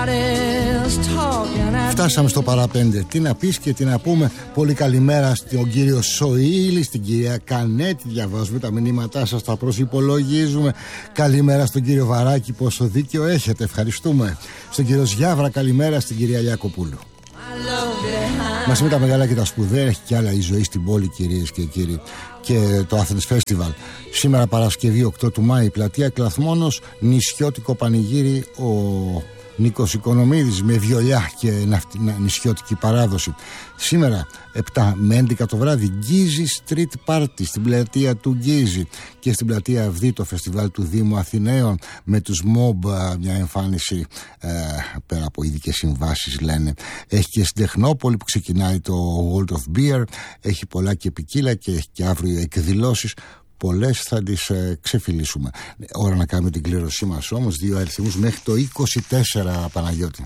Φτάσαμε στο παραπέντε. Τι να πεις και τι να πούμε. Πολύ καλημέρα στον κύριο Σοήλη, στην κυρία Κανέτη. Διαβάζουμε τα μηνύματά σας, τα προσυπολογίζουμε. Καλημέρα στον κύριο Βαράκη, πόσο δίκιο έχετε, ευχαριστούμε. Στον κύριο Ζιάβρα, καλημέρα. Στην κυρία Λιάκοπούλου. Μαζί με τα μεγάλα και τα σπουδαία έχει και άλλα η ζωή στην πόλη, κυρίες και κύριοι. Και το Athens Festival. Σήμερα Παρασκευή 8 του Μάη, πλατεία Κλαθμόνος, νησιώτικο πανηγύρι, ο Νίκος Οικονομίδης με βιολιά και νησιώτικη παράδοση. Σήμερα 7 με 11 το βράδυ Γκίζι Street Party στην πλατεία του Γκίζι, και στην πλατεία Αυγή το φεστιβάλ του Δήμου Αθηναίων με τους Mob, μια εμφάνιση πέρα από ειδικές συμβάσεις λένε. Έχει και στην Τεχνόπολη που ξεκινάει το World of Beer, έχει πολλά και ποικίλα και έχει και αύριο εκδηλώσεις. Πολλές θα τις ξεφυλίσουμε. Ώρα να κάνουμε την κλήρωσή μας όμως. 2 αριθμούς μέχρι το 24, Παναγιώτη.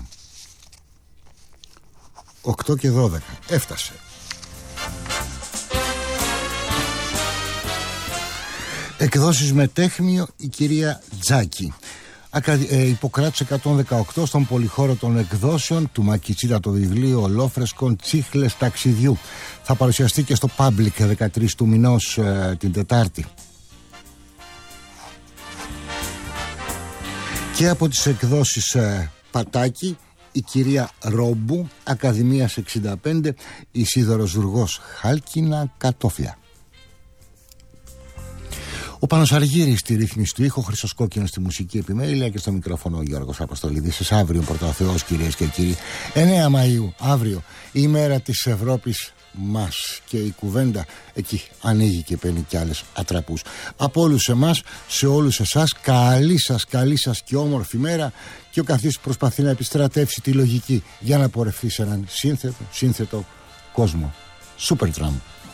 8 και 12. Έφτασε. Εκδόσεις με τέχνιο η κυρία Τζάκη. Ιπποκράτης 118 στον πολυχώρο των εκδόσεων του Μακιτσίτα το βιβλίο ολόφρεσκων Τσίχλες ταξιδιού. Θα παρουσιαστεί και στο Public 13 του μηνός την Τετάρτη. Και από τις εκδόσεις Πατάκη η κυρία Ρόμπου, Ακαδημίας 65, Ισίδωρος Ζουργός, Χάλκινα Κατόφλια. Ο Πάνος Αργύρης στη ρύθμιση του ήχου, Χρυσός Κόκκινος στη μουσική επιμέλεια, και στο μικρόφωνο ο Γιώργος Αποστολίδης. Αύριο πρωτοθεός, κυρίες και κύριοι, 9 Μαΐου, αύριο, η μέρα της Ευρώπης μας, και η κουβέντα εκεί ανοίγει και παίρνει κι άλλες ατραπούς. Από όλους εμάς, σε όλους εσάς, καλή σας και όμορφη μέρα, και ο καθής προσπαθεί να επιστρατεύσει τη λογική για να πορευτεί σε έναν σύνθετο κόσμο. Supertramp.